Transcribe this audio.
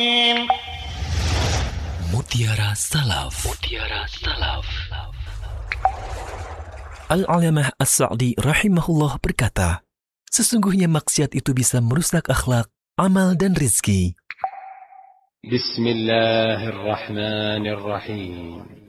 Mutiara Salaf. Al-Alamah As-Sa'di rahimahullah berkata, sesungguhnya maksiat itu bisa merusak akhlak, amal dan rizki. Bismillahirrahmanirrahim.